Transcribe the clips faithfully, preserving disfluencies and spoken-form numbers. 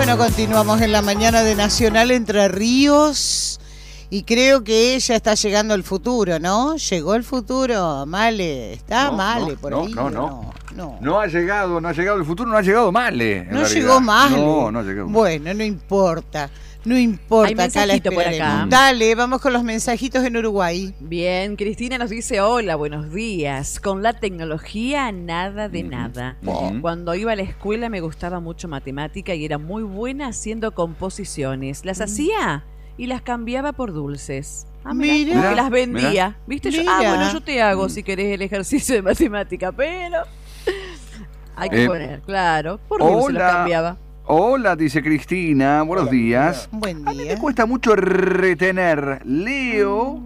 Bueno, continuamos en la mañana de Nacional Entre Ríos y creo que ya está llegando el futuro, ¿no? Llegó el futuro, Male, está no, Male no, por no, ahí. No, no, no, no. No ha llegado, no ha llegado el futuro, no ha llegado Male. No llegó Male. No, no llegó. Bueno, no importa. No importa, acá la por acá. Dale, vamos con los mensajitos en Uruguay. Bien, Cristina nos dice, hola, buenos días. Con la tecnología, nada de Uh-huh. nada. Uh-huh. Cuando iba a la escuela me gustaba mucho matemática y era muy buena haciendo composiciones. Las Mm. hacía y las cambiaba por dulces. Ah, Mira. mira, que las vendía. Mira. ¿Viste? Yo, Mira. ah, bueno, yo te hago Mm. si querés el ejercicio de matemática, pero hay que Eh, poner, claro, por dulce hola. las cambiaba. Hola, dice Cristina, buenos Hola, días. Buen A mí me día. cuesta mucho retener. Leo,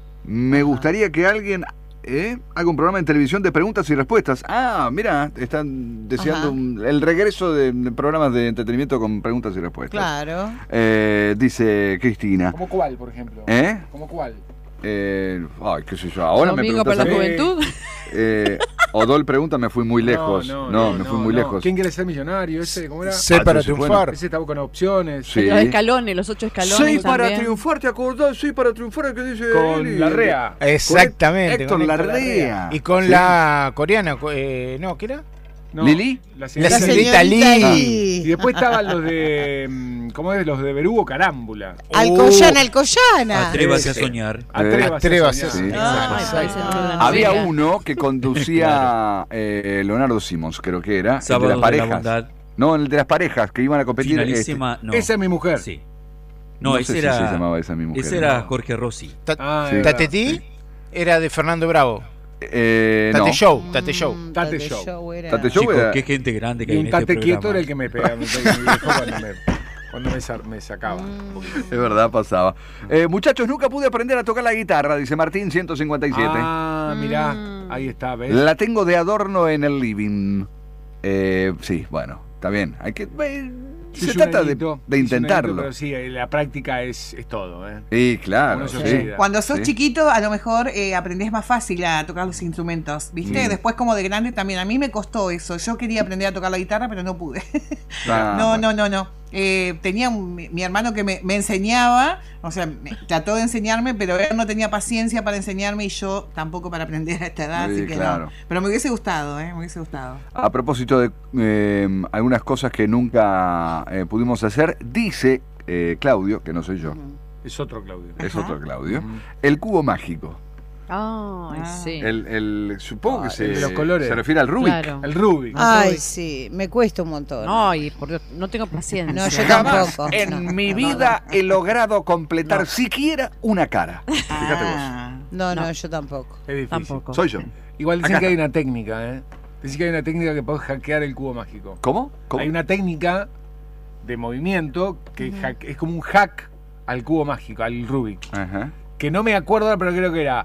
me gustaría que alguien eh, haga un programa en televisión de preguntas y respuestas. Ah, mira, están deseando Ajá. un- el regreso de, de programas de entretenimiento con preguntas y respuestas. Claro. Eh, dice Cristina. ¿Cómo cuál, por ejemplo? ¿Eh? ¿Cómo cuál? Eh, ay, qué sé yo. Ahora me Domingo preguntas para a la mí. juventud. Eh, Odol pregunta, me fui muy lejos. No, No, no, me no, fui muy no. lejos. ¿Quién quiere ser millonario? Ese, ¿cómo era? Sé Ah, para entonces, triunfar. bueno. Ese estaba con opciones. Sí. Los escalones, los ocho escalones Soy para también. triunfar, ¿te acordás? Soy para triunfar, que dice Con Eli. la Rea. Exactamente. Héctor con Larrea. Y con Sí. la coreana, co- eh, no, ¿qué era? No, ¿Lili? La La señorita señorita Lili. Lee. Y después estaban los de. mm, ¿Cómo es? Los de Berugo Carámbula. Alcoyana, Alcoyana. Atrévase a Ese. soñar. Atrévase, Atrévase a a soñar. Sí. Ah, Exacto. parece el nombre de una Había novela. uno que conducía eh, Leonardo Simons, creo que era. el de Sábado las de la parejas. bondad. No, el de las parejas que iban a competir. Finalísima, no. Esa es mi mujer. Sí. este, No, no ese sé si era. se llamaba esa mi mujer. Ese era Jorge Rossi. Ta- Ah, Sí. es verdad. Tatetí era de Fernando Bravo. Eh, Tate no. Show, Tate Show. Mm, Tate Show. era- Tate Show. Chicos, era- qué gente grande que Y hay en un este tate quieto programa. era el que me pegaba. Me, me dejó cuando me, cuando me, sa- me sacaba. un poquito. Es verdad, pasaba. Eh, muchachos, nunca pude aprender a tocar la guitarra, dice Martín ciento cincuenta y siete. Ah, mirá. Mm. Ahí está, ¿ves? La tengo de adorno en el living. Eh, sí, bueno, está bien. Hay que. eh, Sí, se es un trata de, delito, de es un intentarlo. delito, pero sí, la práctica es, es todo, ¿eh? Sí, claro. Uno se Sí. olvida. Cuando sos Sí. chiquito, a lo mejor eh, aprendés más fácil a tocar los instrumentos, ¿viste? Mm. Después, como de grande, también. A mí me costó eso. Yo quería aprender a tocar la guitarra, pero no pude. Ah, no, bueno. no, no, no. Eh, tenía un- mi, mi hermano que me, me enseñaba, o sea, me, trató de enseñarme, pero él no tenía paciencia para enseñarme y yo tampoco para aprender a esta edad, Sí, así que claro. no. Pero me hubiese gustado, ¿eh? Me hubiese gustado. A propósito de eh, algunas cosas que nunca eh, pudimos hacer, dice eh, Claudio, que no soy yo, Es otro Claudio. es Ajá. otro Claudio, Ujú. el cubo mágico. Ay, Ah. sí. El, el- supongo que Ah, se, el de los colores. se refiere al Rubik. Claro. El Rubik. Ay, sí, me cuesta un montón. Ay, por Dios, no tengo paciencia. No, yo Jamás tampoco. en No, mi no, vida he logrado completar No. siquiera una cara. Fíjate vos. Ah. No, no, No. yo tampoco. Es difícil. Tampoco. Soy yo. Igual dicen Acá que hay está. una técnica, ¿eh? Dicen que hay una técnica que podés hackear el cubo mágico. ¿Cómo? ¿Cómo? Hay una técnica de movimiento que hack- es como un hack al cubo mágico, al Rubik. Ajá. Que no me acuerdo ahora, pero creo que era.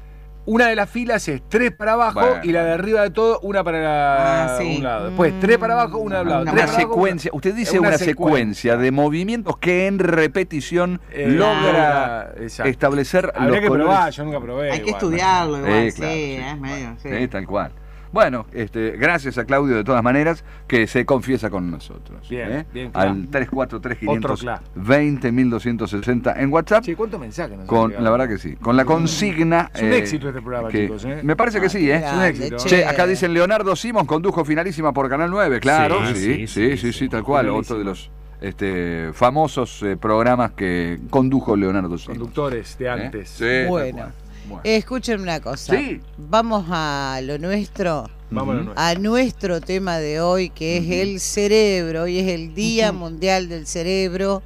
Una de las filas es tres para abajo Bueno. y la de arriba de todo, una para la- Ah, sí. un lado. Después, tres para abajo, una al lado. Una tres Una para abajo, secuencia, una- usted dice es una, una secuencia. secuencia. de movimientos que en repetición Eh, logra exacto. establecer Habría los que colores. probar, yo nunca probé. Hay que igual, estudiarlo, igual, Eh, sí, claro, sí. es medio, sí. Sí, tal cual. Bueno, este, gracias a Claudio de todas maneras, que se confiesa con nosotros. Bien, ¿eh? bien, claro. Al tres cuatro tres, Otro quinientos claro. veinte, mil doscientos sesenta en WhatsApp. Che, ¿cuántos mensajes nos han Con, llegado? la verdad que sí. Con la consigna. Es un eh, éxito este programa, que- chicos, ¿eh? Me parece que sí, ¿eh? Es un éxito. Che. Che, acá dicen Leonardo Simons condujo Finalísima por Canal nueve, claro. Sí, Sí, sí, sí, sí, sí, sí, tal cual. Finalísima. Otro de los este, famosos eh, programas que condujo Leonardo Simons. Conductores de ¿Eh? antes. Sí, tal Bueno. cual. Bueno. Escúchenme una cosa. Sí. Vamos a lo nuestro, Vámonos. Ujú. nuestro. a nuestro tema de hoy, que es el cerebro. Hoy es el Día Mundial del Cerebro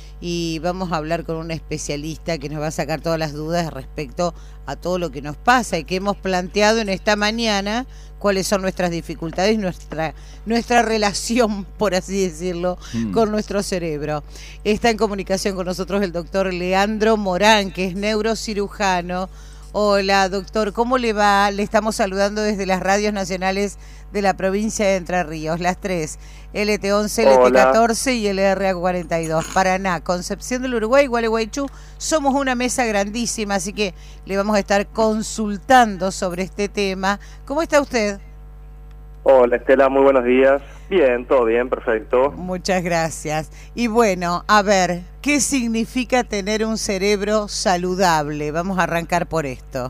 y vamos a hablar con un especialista que nos va a sacar todas las dudas respecto a todo lo que nos pasa y que hemos planteado en esta mañana, cuáles son nuestras dificultades, nuestra, nuestra relación, por así decirlo, Mm. con nuestro cerebro. Está en comunicación con nosotros el doctor Leandro Morán, que es neurocirujano. Hola, doctor, ¿cómo le va? Le estamos saludando desde las radios nacionales de la provincia de Entre Ríos, las tres, L T once, L T catorce y L R A cuarenta y dos, Paraná, Concepción del Uruguay, Gualeguaychú. Somos una mesa grandísima, así que le vamos a estar consultando sobre este tema. ¿Cómo está usted? Hola Estela, muy buenos días. Bien, todo bien, perfecto. Muchas gracias. Y bueno, a ver, ¿qué significa tener un cerebro saludable? Vamos a arrancar por esto.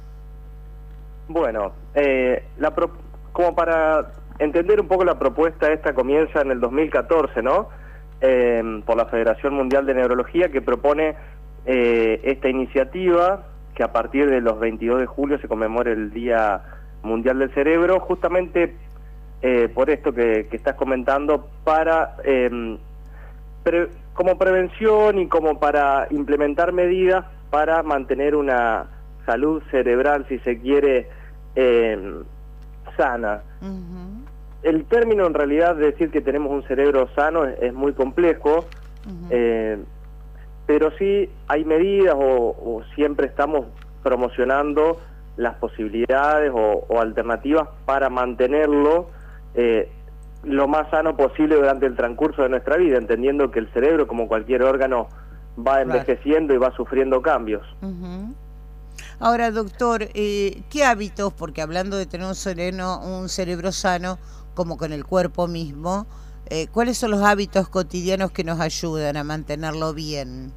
Bueno, eh, la pro como para entender un poco la propuesta, esta comienza en el dos mil catorce, ¿no? Eh, por la Federación Mundial de Neurología, que propone eh, esta iniciativa, que a partir de los veintidós de julio se conmemore el Día Mundial del Cerebro, justamente eh, por esto que, que estás comentando, para eh, pre como prevención y como para implementar medidas para mantener una salud cerebral, si se quiere, eh, sana. Uh-huh. El término en realidad de decir que tenemos un cerebro sano es, es muy complejo, uh-huh. eh, pero sí hay medidas o, o siempre estamos promocionando las posibilidades o, o alternativas para mantenerlo eh, lo más sano posible durante el transcurso de nuestra vida, entendiendo que el cerebro, como cualquier órgano, va envejeciendo y va sufriendo cambios. Uh-huh. Ahora, doctor, eh, ¿qué hábitos, porque hablando de tener un cerebro, un cerebro sano, como con el cuerpo mismo, eh, ¿cuáles son los hábitos cotidianos que nos ayudan a mantenerlo bien?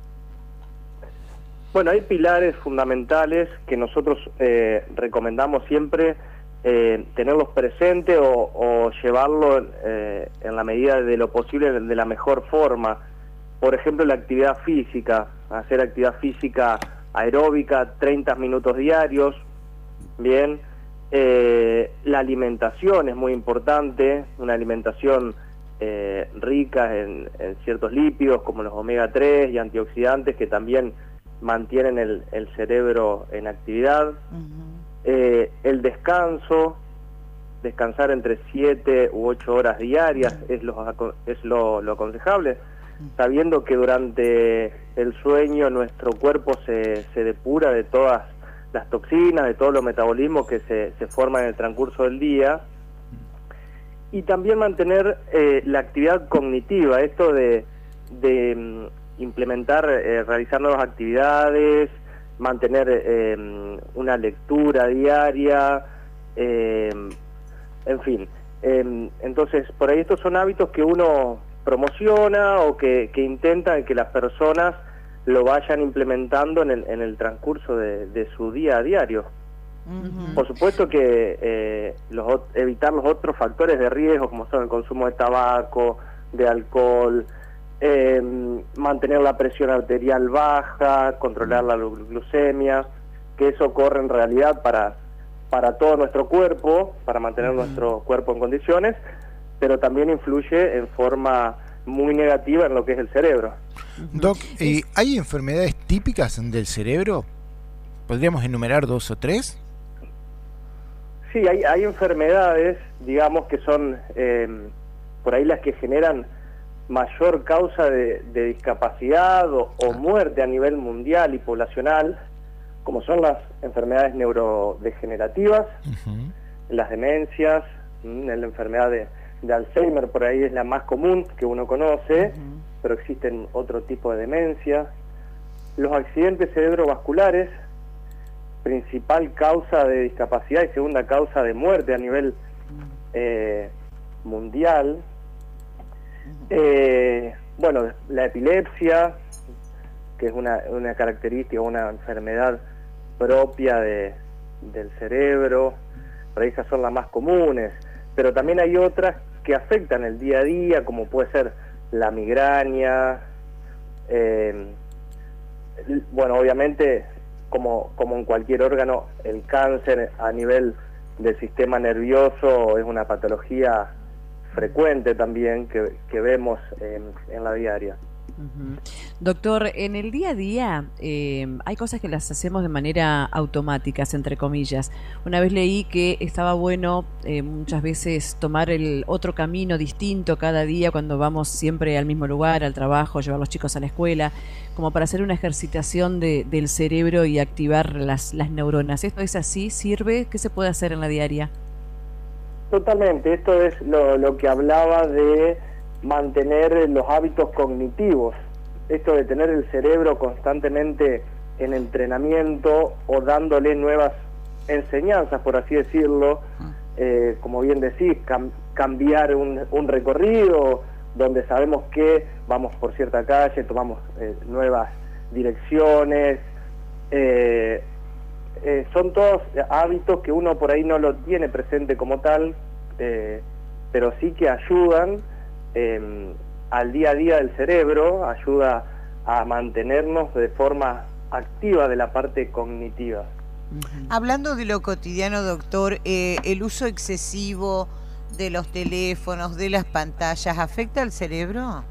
Bueno, hay pilares fundamentales que nosotros eh, recomendamos siempre eh, tenerlos presentes o, o llevarlo eh, en la medida de lo posible de la mejor forma. Por ejemplo, la actividad física, hacer actividad física aeróbica, treinta minutos diarios, bien. Eh, la alimentación es muy importante, una alimentación eh, rica en, en ciertos lípidos como los omega tres y antioxidantes que también mantienen el, el cerebro en actividad. Uh-huh. eh, el descanso, descansar entre siete u ocho horas diarias uh-huh. es, lo, es lo, lo aconsejable, uh-huh. sabiendo que durante el sueño nuestro cuerpo se, se depura de todas las toxinas, de todos los metabolismos que se, se forman en el transcurso del día, y también mantener eh, la actividad cognitiva, esto de, de implementar, eh, realizar nuevas actividades, mantener eh, una lectura diaria, eh, en fin. Eh, entonces, por ahí estos son hábitos que uno promociona o que, que intenta que las personas lo vayan implementando en el, en el transcurso de, de su día a diario. Uh-huh. Por supuesto que eh, los, evitar los otros factores de riesgo, como son el consumo de tabaco, de alcohol, eh, mantener la presión arterial baja, controlar la glucemia, que eso corre en realidad para, para todo nuestro cuerpo, para mantener uh-huh. nuestro cuerpo en condiciones, pero también influye en forma muy negativa en lo que es el cerebro. Doc, eh, ¿hay enfermedades típicas del cerebro? ¿Podríamos enumerar dos o tres? Sí, hay, hay enfermedades, digamos, que son eh, por ahí las que generan mayor causa de, de discapacidad o, o muerte a nivel mundial y poblacional, como son las enfermedades neurodegenerativas, uh-huh. las demencias, la enfermedad de, de Alzheimer por ahí es la más común que uno conoce, uh-huh. pero existen otro tipo de demencia, los accidentes cerebrovasculares, principal causa de discapacidad y segunda causa de muerte a nivel eh, mundial. Eh, bueno, la epilepsia, que es una, una característica, una enfermedad propia de, del cerebro, por ahí esas son las más comunes, pero también hay otras que afectan el día a día, como puede ser la migraña, eh, bueno, obviamente, como, como en cualquier órgano, el cáncer a nivel del sistema nervioso es una patología frecuente también que, que vemos en, en la diaria. Uh-huh. Doctor, en el día a día eh, hay cosas que las hacemos de manera automáticas, entre comillas. Una vez leí que estaba bueno eh, muchas veces tomar el otro camino distinto cada día cuando vamos siempre al mismo lugar, al trabajo, llevar a los chicos a la escuela, como para hacer una ejercitación de, del cerebro y activar las, las neuronas. ¿Esto es así? ¿Sirve? ¿Qué se puede hacer en la diaria? Totalmente. Esto es lo, lo que hablaba de mantener los hábitos cognitivos, esto de tener el cerebro constantemente en entrenamiento o dándole nuevas enseñanzas, por así decirlo, eh, como bien decís, cam cambiar un, un recorrido donde sabemos que vamos por cierta calle, tomamos eh, nuevas direcciones, eh, eh, son todos hábitos que uno por ahí no lo tiene presente como tal, eh, pero sí que ayudan eh, al día a día del cerebro, ayuda a mantenernos de forma activa de la parte cognitiva. Hablando de lo cotidiano, doctor, eh, ¿el uso excesivo de los teléfonos, de las pantallas, afecta al cerebro?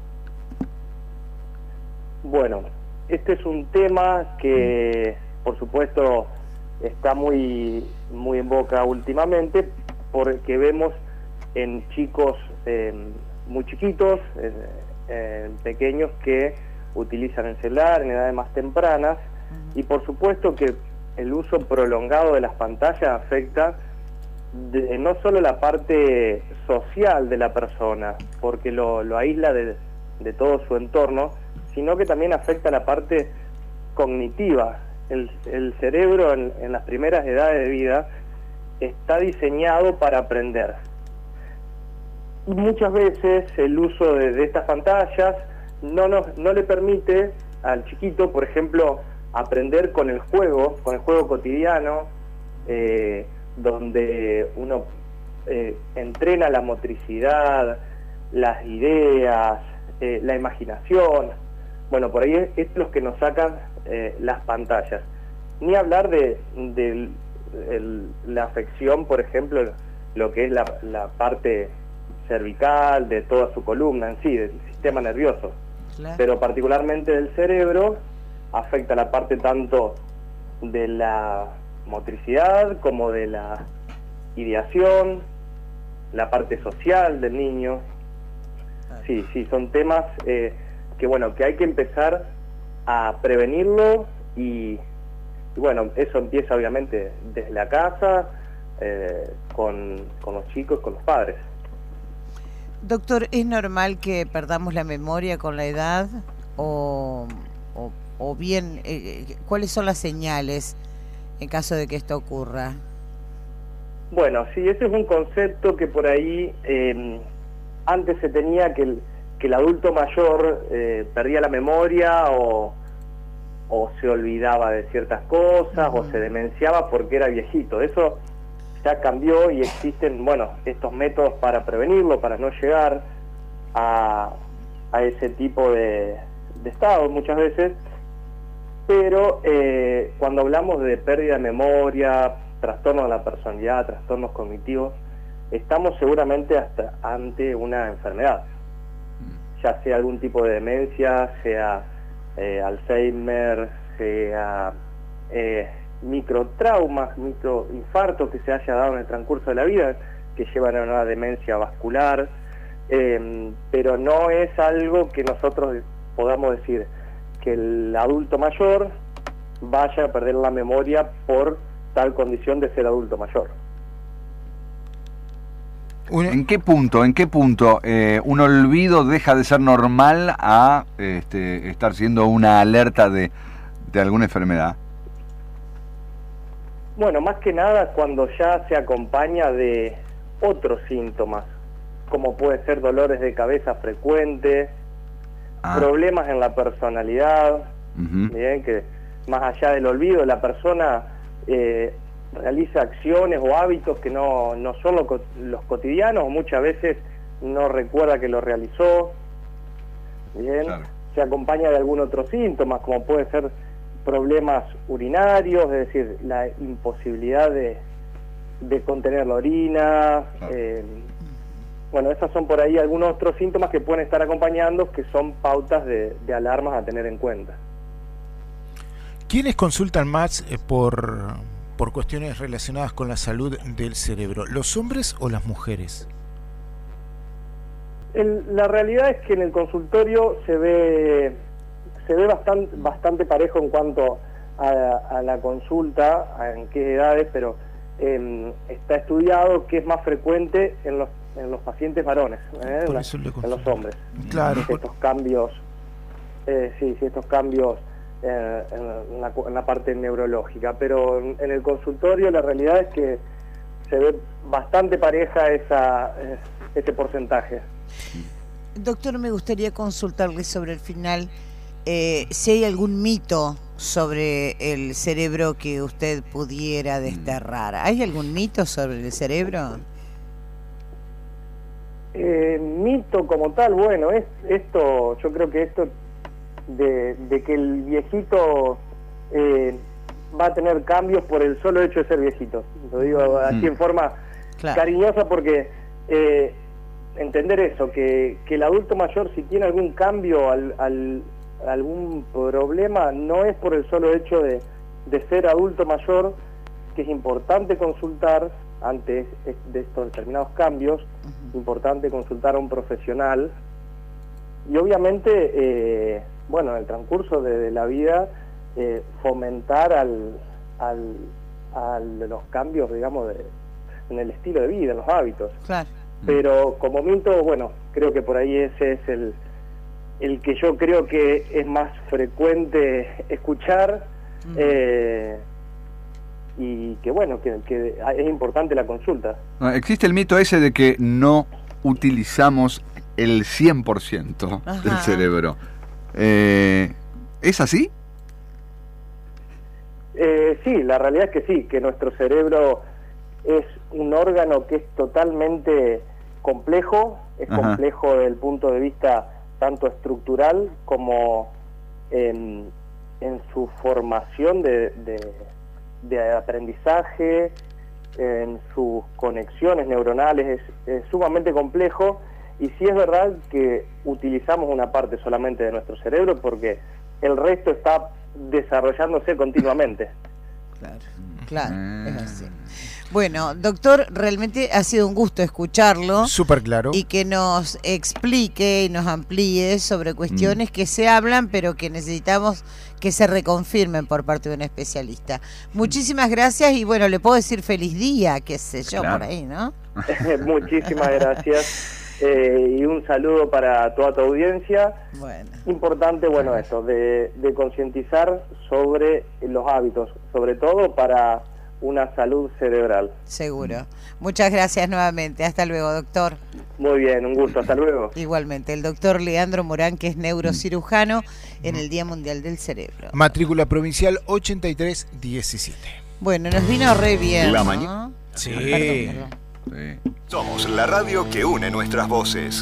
Bueno, este es un tema que, por supuesto, está muy, muy en boca últimamente, porque vemos en chicos eh, muy chiquitos, eh, eh, pequeños, que utilizan el celular en edades más tempranas, y por supuesto que el uso prolongado de las pantallas afecta de, no solo la parte social de la persona, porque lo, lo aísla de, de todo su entorno, sino que también afecta la parte cognitiva. El, el cerebro en, en las primeras edades de vida está diseñado para aprender. Y muchas veces el uso de, de estas pantallas no, nos, no le permite al chiquito, por ejemplo, aprender con el juego, con el juego cotidiano, eh, donde uno eh, entrena la motricidad, las ideas, eh, la imaginación. Bueno, por ahí es, es los que nos sacan eh, las pantallas. Ni hablar de, de el, la afección, por ejemplo, lo que es la, la parte cervical, de toda su columna en sí, del sistema nervioso. Claro. Pero particularmente del cerebro, afecta la parte tanto de la motricidad como de la ideación, la parte social del niño. Sí, sí, son temas eh, que bueno, que hay que empezar a prevenirlo y, y bueno, eso empieza obviamente desde la casa, eh, con, con los chicos, con los padres. Doctor, ¿es normal que perdamos la memoria con la edad o, o, o bien eh, cuáles son las señales en caso de que esto ocurra? Bueno, sí, ese es un concepto que por ahí eh, antes se tenía que el, que el adulto mayor eh, perdía la memoria o, o se olvidaba de ciertas cosas, uh-huh. o se demenciaba porque era viejito. Eso ya cambió y existen, bueno, estos métodos para prevenirlo, para no llegar a, a ese tipo de, de estado muchas veces, pero eh, cuando hablamos de pérdida de memoria, trastornos de la personalidad, trastornos cognitivos, estamos seguramente hasta ante una enfermedad, ya sea algún tipo de demencia, sea eh, Alzheimer, sea eh, microtraumas, microinfartos que se haya dado en el transcurso de la vida, que llevan a una demencia vascular, eh, pero no es algo que nosotros podamos decir que el adulto mayor vaya a perder la memoria por tal condición de ser adulto mayor. ¿En qué punto, en qué punto eh, un olvido deja de ser normal a este, estar siendo una alerta de, de alguna enfermedad? Bueno, más que nada cuando ya se acompaña de otros síntomas, como puede ser dolores de cabeza frecuentes, ah. problemas en la personalidad, uh-huh. bien, que más allá del olvido, la persona eh, realiza acciones o hábitos que no, no son lo, los cotidianos, o muchas veces no recuerda que lo realizó, bien, claro. se acompaña de algún otro síntoma, como puede ser problemas urinarios, es decir, la imposibilidad de, de contener la orina, claro. eh, bueno, esos son por ahí algunos otros síntomas que pueden estar acompañando, que son pautas de, de alarmas a tener en cuenta. ¿Quiénes consultan más eh, por, por cuestiones relacionadas con la salud del cerebro, los hombres o las mujeres? El, la realidad es que en el consultorio se ve se ve bastante bastante parejo en cuanto a, a la consulta, a en qué edades, pero eh, está estudiado que es más frecuente en los en los pacientes varones, ¿eh? en, la, en los hombres. Claro. Estos cambios, eh, sí, sí, estos cambios eh, en, la, en la parte neurológica, pero en, en el consultorio la realidad es que se ve bastante pareja esa, eh, ese porcentaje. Doctor, me gustaría consultarle sobre el final, eh, si hay algún mito sobre el cerebro que usted pudiera desterrar. ¿Hay algún mito sobre el cerebro? Eh, mito como tal, bueno, es esto, yo creo que esto de, de que el viejito eh, va a tener cambios por el solo hecho de ser viejito. Lo digo así mm. en forma claro. cariñosa porque eh, entender eso, que, que el adulto mayor si tiene algún cambio, al, al, algún problema, no es por el solo hecho de, de ser adulto mayor, que es importante consultar antes de estos determinados cambios, uh-huh. importante consultar a un profesional y obviamente, eh, bueno, en el transcurso de, de la vida, eh, fomentar al, al, al los cambios, digamos, de, en el estilo de vida, en los hábitos. Claro. Pero como mito, bueno, creo que por ahí ese es el, el que yo creo que es más frecuente escuchar, uh-huh. eh, y que bueno, que, que es importante la consulta. Existe el mito ese de que no utilizamos el cien por ciento Ajá. del cerebro. Eh, ¿Es así? Eh, sí, la realidad es que sí, que nuestro cerebro es un órgano que es totalmente complejo, es Ajá. complejo desde el punto de vista tanto estructural como en, en su formación de... de de aprendizaje, en sus conexiones neuronales, es, es sumamente complejo y sí es verdad que utilizamos una parte solamente de nuestro cerebro porque el resto está desarrollándose continuamente. Claro, claro, es así. Bueno, doctor, realmente ha sido un gusto escucharlo. Súper claro. Y que nos explique y nos amplíe sobre cuestiones mm. que se hablan, pero que necesitamos que se reconfirmen por parte de un especialista. Muchísimas gracias y bueno, le puedo decir feliz día, qué sé yo, claro. por ahí, ¿no? Muchísimas gracias. Eh, y un saludo para toda tu audiencia. Bueno. Importante, bueno, eso, de, de concientizar sobre los hábitos, sobre todo para una salud cerebral. Seguro. Muchas gracias nuevamente. Hasta luego, doctor. Muy bien, un gusto. Hasta luego. Igualmente, el doctor Leandro Morán, que es neurocirujano en el Día Mundial del Cerebro. Matrícula provincial ochenta y tres diecisiete. Bueno, nos vino re bien, La ¿no? mañana. Sí. Perdón, perdón. sí. Somos la radio que une nuestras voces.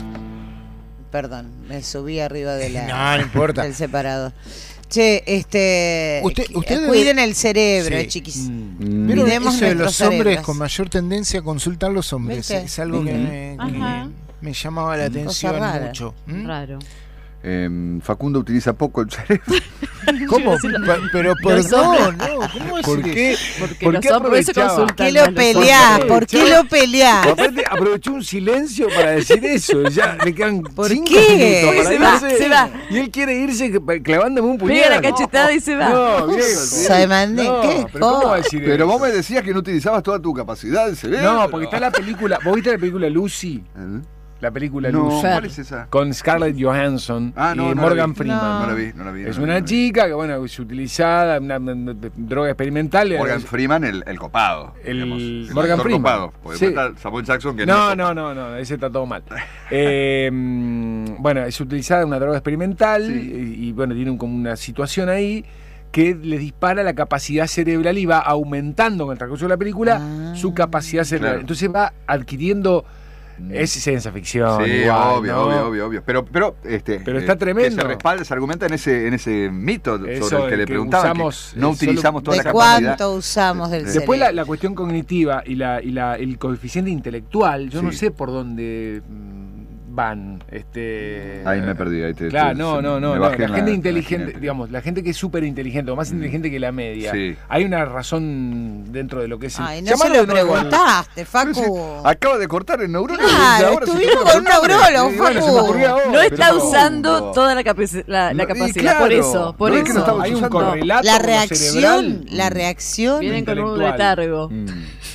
Perdón, me subí arriba de la, no, no importa. del separador. Che, este, usted, usted cuiden debe... el cerebro, sí. chiquis. Mm. Pero eso de los hombres cerebros. Con mayor tendencia a consultar los hombres, ¿Viste? es algo que me, que me llamaba la atención mucho. ¿Mm? Raro. Eh, Facundo utiliza poco el cerebro. ¿Cómo? Pero perdón, no, ¿cómo es ¿Por qué? Porque ¿Por los qué hombres se aprovechaba? consultan. ¿Por qué lo peleás? ¿Por qué lo peleás? Aparte, aprovechó un silencio para decir eso. Ya le quedan ¿Por cinco qué? minutos para Se va, irse, se va. Y él quiere irse clavándome un puñal. Pega la cachetada y se va. No, Diego. Se mandé, no, ¿qué pero ¿cómo va a cosa? decir Pero eso? vos me decías que no utilizabas toda tu capacidad del cerebro. No, porque está la película. ¿Vos viste la película Lucy? ¿Eh? La película No, Lucy. ¿cuál es esa? Con Scarlett Johansson Ah, no, y no Morgan la vi. Freeman. No la vi, no la vi. Es no una la vi. chica que, bueno, es utilizada, una, una- una droga experimental. Morgan Freeman, el, el copado. El digamos, el Morgan actor Freeman. copado. Porque Sí. después está Samuel Jackson que No, no. no, no, no, ese está todo mal. Eh, mm, bueno, es utilizada una droga experimental Sí. y, y, bueno, tiene un- como una situación ahí que le dispara la capacidad cerebral y va aumentando con el transcurso de la película Ah. su capacidad cerebral. Claro. Entonces va adquiriendo. Es ciencia ficción. Sí, igual, obvio, ¿no? obvio, obvio, obvio. Pero, pero, este, Pero está eh, tremendo. Que se respalda, se argumenta en ese, en ese mito Eso sobre el que de le que preguntaban. usamos, que no eh, utilizamos solo- toda ¿De la capacidad. cuánto usamos del Después Después la, cerebro? la cuestión cognitiva y la y la el coeficiente intelectual, yo no Sí. sé por dónde mm, van. Este, Ahí me perdí, ahí te- Claro, te- no, se- no, no. me no. bajé La en gente la- inteligente, la- digamos, la gente que es súper inteligente o más inteligente que la media. Sí. Hay una razón dentro de lo que es el- Ay, no se Llamalo lo de nuevo al- preguntaste, Facu. Acaba de cortar el neurólogo. Claro, y ahora se estuvimos toca con un preguntarme. neurólogo, Y bueno, se me Facu. ocurrió ahora, No pero está no. usando toda la, capaci- la, la No, y capacidad, claro, por eso, por no es eso. que no estamos Hay un usando- correlato La con lo reacción, cerebral, la reacción. Vienen con un intelectual. letargo. Mm.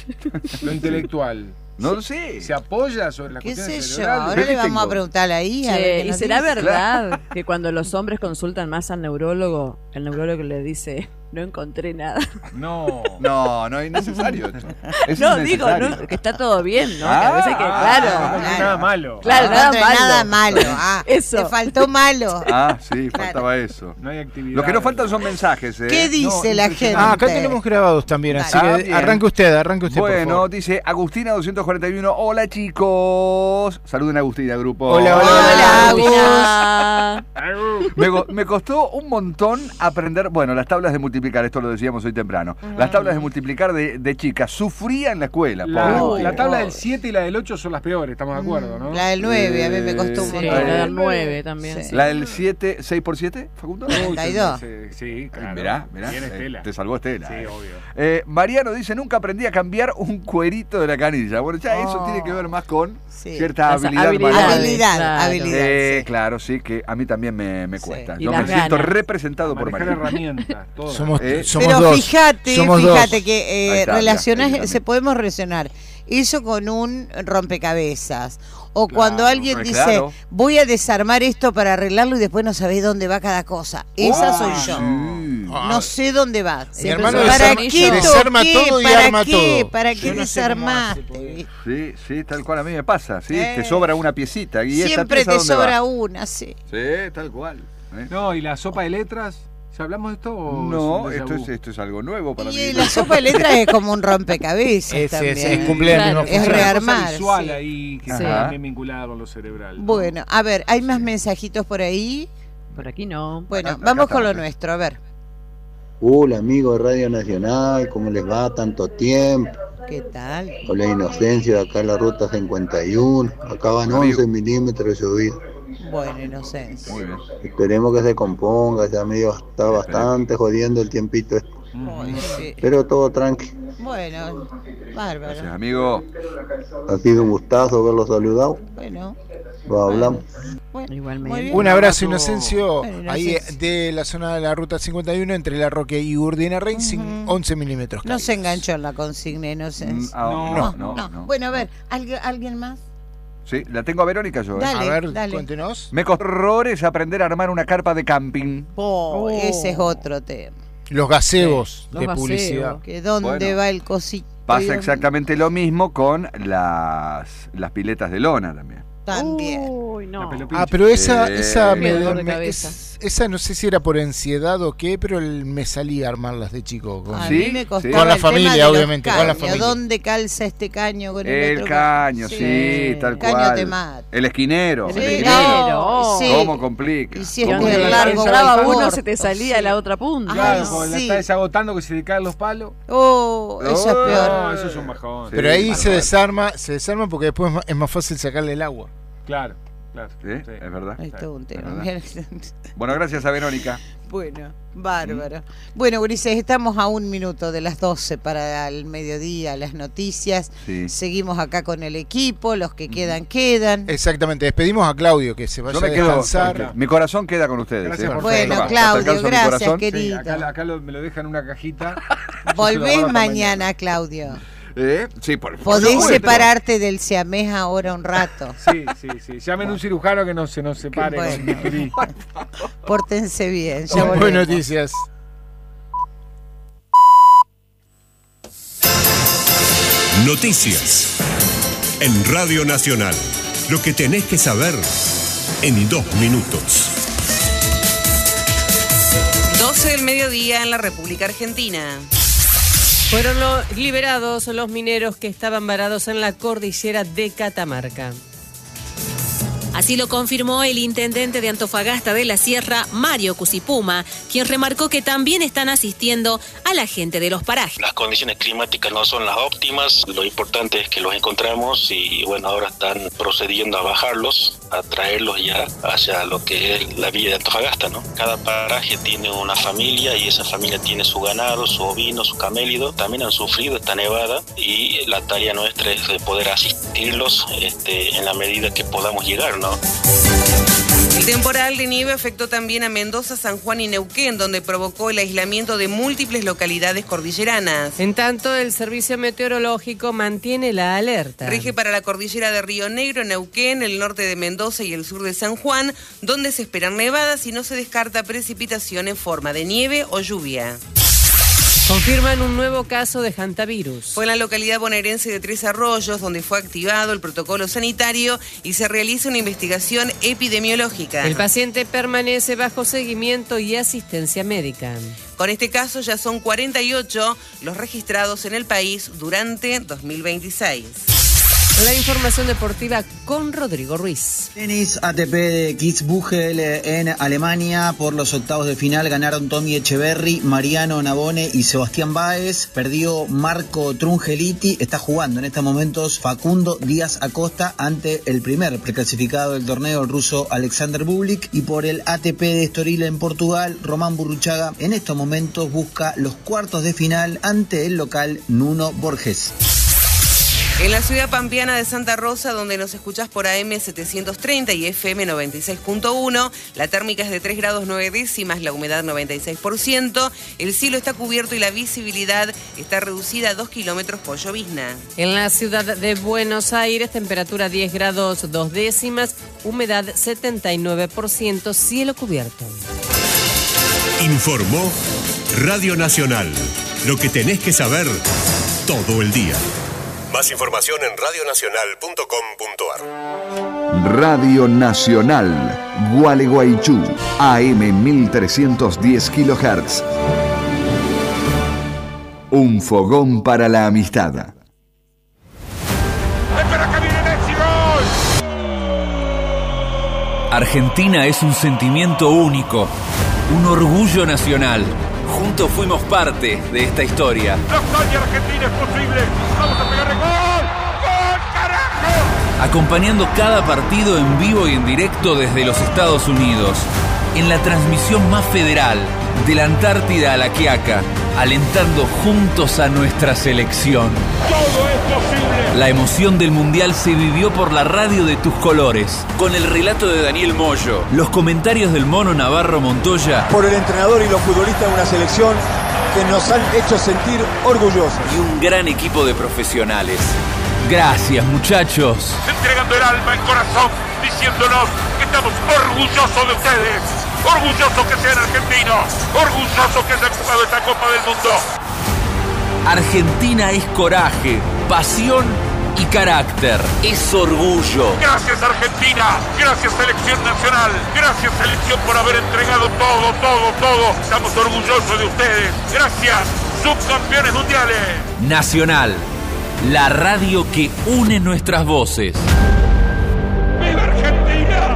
lo intelectual. No lo sé. Se apoya sobre las ¿Qué cuestiones sé yo? cerebrales. Ahora le ¿Qué vamos a tengo? preguntar ahí. a ver Che, qué ¿y nos será dice. verdad que cuando los hombres consultan más al neurólogo, el neurólogo le dice No encontré nada. No. No, no es necesario esto. Eso No, es digo, necesario. no, que está todo bien, ¿no? Ah, que a veces que, claro. No encontré nada malo. Claro, No nada encontré malo. nada malo. Ah, Eso. te faltó malo. Ah, sí, faltaba eso. No hay actividad. Lo que no faltan son mensajes, ¿eh? ¿Qué dice No, la gente? Ah, acá tenemos grabados también, así Ah, que bien. arranque usted, arranque usted, por Bueno, favor. dice Agustina doscientos cuarenta y uno. Hola, chicos. Saluden a Agustina, grupo. Hola, Hola, Hola. Me, go- me costó un montón aprender, bueno, las tablas de multiplicar, esto lo decíamos hoy temprano. Las tablas de multiplicar de, de chicas. Sufría en la escuela. La, pobre. la tabla del siete y la del ocho son las peores, estamos de acuerdo, ¿no? La del nueve, a mí me costó un Sí, montón. la del nueve también. Sí. La del siete, seis por siete, Facundo. treinta y dos. Sí, sí, claro. Mirá, mirá. Bien, eh, Estela. te salvó Estela. Sí, eh. obvio. Eh, Mariano dice, nunca aprendí a cambiar un cuerito de la canilla. Bueno, ya eso Oh. tiene que ver más con Sí. cierta Las habilidad. habilidades. manual. Habilidad, Claro. habilidad. Eh, sí. Claro, sí, que a mí también me, me Sí. cuesta. Y Yo me las siento ganas. representado por Manejar Mariano. herramientas, todo. Somos, Eh, somos Pero dos. fíjate, Somos fíjate dos. que Ahí eh, está, relacionás, ya, se podemos relacionar eso con un rompecabezas. O Claro, cuando alguien eh, dice, claro. voy a desarmar esto para arreglarlo y después no sabés dónde va cada cosa. Esa Oh, soy yo. sí. Ah, No sé dónde va. Mi Siempre hermano son ¿Para desarma, tornillos. qué desarma toqué? todo y ¿Para arma qué? todo. ¿Para Yo qué no sé cómo hace, desarmaste? porque- Sí, sí, tal cual a mí me pasa. Sí, Eh. te sobra una piecita. ¿Y esta Siempre pieza te dónde sobra va? una, sí. Sí, tal cual. ¿eh? No, ¿y la sopa de letras? ¿Ya hablamos de esto? o No, es un esto déjà es, vu? esto es algo nuevo para mí. Y la sopa de letras es como un rompecabezas Es- es- también. es cumplir la misma Es función. Una cosa rearmar. visual sí. ahí que Sí. está también vinculada con lo cerebral. ¿no? Bueno, a ver, ¿hay más mensajitos por ahí? Por aquí no. Bueno, Acá- acá vamos con lo estamos. nuestro, a ver. Hola amigos de Radio Nacional, ¿cómo les va? Tanto tiempo. ¿Qué tal? Hola Inocencia, de acá en la ruta cincuenta y uno. Acá van Amigo. once milímetros de lluvia. Bueno, Inocencia. Muy bien. Esperemos que se componga, ya medio está bastante jodiendo el tiempito este. Ay, sí. Pero todo tranqui. Bueno, bárbaro. Gracias, amigo. Ha sido un gustazo verlos saludado. Bueno, Lo hablamos. bueno. Igualmente. Muy bien. Un abrazo, Inocencio, Bueno, ahí Inocencio. de la zona de la ruta cincuenta y uno, entre La Roque y Urdina Racing, Ujú. once milímetros. No caídos. se enganchó en la consigna, Mm, Inocencia. ah, No, no, no, no, no. Bueno, a ver, ¿alguien, ¿alguien más? Sí, la tengo a Verónica yo. ¿eh? Dale. A ver, dale. cuéntenos. Me costó horrores aprender a armar una carpa de camping. Oh, Oh. ese es otro tema. Los gazebos Los de gazebos. publicidad. Que dónde Bueno. va el cosito. Pasa Dios exactamente lo mismo con las, las piletas de lona también. mío. También. Uy, no. La pelopincha. Ah, pero esa, Eh, esa, Qué me, dolor de me- cabeza. es- esa no sé si era por ansiedad o qué, pero el- me salía armarlas de chico. Con, A Sí, mí me sí. costaba Con la el tema familia, de los obviamente, con la caños. familia. ¿Dónde calza este caño con el, El otro caño, sí, tal Caño cual. te mata. El esquinero. Sí, el Sí, esquinero. no, sí. ¿Cómo complica? Y si Y es cuando muy le largo, entraba muy uno, corto, se te salía sí. la otra punta. Claro, Ay, cuando la sí. está desagotando que se te caen los palos. Oh, eso es Oh. peor. No, eso es un bajón. Sí. Pero ahí tal se cual. desarma, se desarma porque después es más- es más fácil sacarle el agua. Claro, claro. Sí, es verdad. Es todo un tema. Bueno, gracias a Verónica. Bueno, bárbaro. Bueno, Ulises, estamos a un minuto de las doce para el mediodía, las noticias. Sí. Seguimos acá con el equipo, los que quedan, quedan. Exactamente, despedimos a Claudio que se vaya Yo me a quedo. descansar. Mi corazón queda con ustedes. Gracias ¿eh? por Bueno, Toma, Claudio, hasta alcanzo mi gracias, corazón. querido. Sí, acá, acá lo- me lo dejan en una cajita. Volvés Yo lo mañana, Claudio. ¿Eh? Sí, por favor. Podés Bueno. separarte del siamés ahora un rato. Sí, sí, sí. Llamen a un cirujano que no se nos separe Qué con bueno. bisturí. Pórtense bien. Ya Buenas volvemos. noticias. Noticias. En Radio Nacional. Lo que tenés que saber en dos minutos. doce del mediodía en la República Argentina. Fueron lo- liberados los mineros que estaban varados en la cordillera de Catamarca. Así lo confirmó el intendente de Antofagasta de la Sierra, Mario Cusipuma, quien remarcó que también están asistiendo a la gente de los parajes. Las condiciones climáticas no son las óptimas, lo importante es que los encontramos y bueno, ahora están procediendo a bajarlos, a traerlos ya hacia lo que es la villa de Antofagasta, ¿no? Cada paraje tiene una familia y esa familia tiene su ganado, su ovino, su camélido, también han sufrido esta nevada y la tarea nuestra es de poder asistirlos este, en la medida que podamos llegar, ¿no? El temporal de nieve afectó también a Mendoza, San Juan y Neuquén, donde provocó el aislamiento de múltiples localidades cordilleranas. En tanto, el Servicio Meteorológico mantiene la alerta. Rige para la cordillera de Río Negro, Neuquén, el norte de Mendoza y el sur de San Juan, donde se esperan nevadas y no se descarta precipitación en forma de nieve o lluvia. Confirman un nuevo caso de hantavirus. Fue en la localidad bonaerense de Tres Arroyos donde fue activado el protocolo sanitario y se realiza una investigación epidemiológica. El paciente permanece bajo seguimiento y asistencia médica. Con este caso ya son cuarenta y ocho los registrados en el país durante dos mil veintiséis. La información deportiva con Rodrigo Ruiz. Tenis A T P de Kitzbühel en Alemania. Por los octavos de final ganaron Tommy Echeverry, Mariano Navone y Sebastián Báez. Perdió Marco Trungeliti. Está jugando en estos momentos Facundo Díaz Acosta ante el primer preclasificado del torneo, el ruso Alexander Bublik. Y por el A T P de Estoril en Portugal, Román Burruchaga en estos momentos busca los cuartos de final ante el local Nuno Borges. En la ciudad pampeana de Santa Rosa, donde nos escuchás por A M setecientos treinta y F M noventa y seis punto uno, la térmica es de tres grados nueve décimas, la humedad noventa y seis por ciento, el cielo está cubierto y la visibilidad está reducida a dos kilómetros por llovizna. En la ciudad de Buenos Aires, temperatura diez grados dos décimas, humedad setenta y nueve por ciento, cielo cubierto. Informó Radio Nacional. Lo que tenés que saber todo el día. Más información en radio nacional punto com punto ar. Radio Nacional, Gualeguaychú, A M mil trescientos diez kilohertz. Un fogón para la amistad. Argentina es un sentimiento único, un orgullo nacional. Juntos fuimos parte de esta historia. ¡La hazaña argentina es posible! ¡Vamos a pegarle gol! ¡Gol, carajo! Acompañando cada partido en vivo y en directo desde los Estados Unidos. En la transmisión más federal, de la Antártida a la Quiaca, alentando juntos a nuestra selección. ¡Todo es posible! La emoción del Mundial se vivió por la radio de tus colores, con el relato de Daniel Moyo, los comentarios del Mono Navarro Montoya, por el entrenador y los futbolistas de una selección que nos han hecho sentir orgullosos. Y un gran equipo de profesionales. Gracias, muchachos. Entregando el alma, el corazón, diciéndonos que estamos orgullosos de ustedes. Orgullosos que sean argentinos. Orgullosos que hayan jugado esta Copa del Mundo. Argentina es coraje, pasión y carácter. Es orgullo. Gracias, Argentina. Gracias, Selección Nacional. Gracias, Selección, por haber entregado todo, todo, todo. Estamos orgullosos de ustedes. Gracias, subcampeones mundiales. Nacional, la radio que une nuestras voces. ¡Viva Argentina!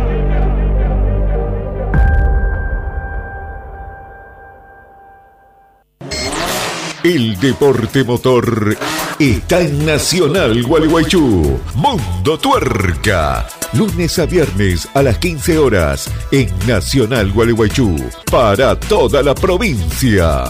El deporte motor está en Nacional Gualeguaychú. Mundo Tuerca. Lunes a viernes a las quince horas en Nacional Gualeguaychú. Para toda la provincia.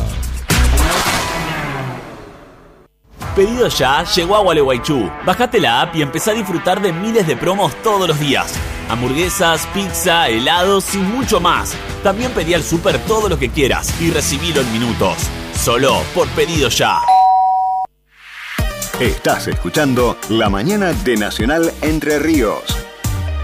Pedido Ya llegó a Gualeguaychú. Bajate la app y empezá a disfrutar de miles de promos todos los días. Hamburguesas, pizza, helados y mucho más. También pedí al súper todo lo que quieras y recibilo en minutos. Solo por Pedido Ya. Estás escuchando La Mañana de Nacional Entre Ríos.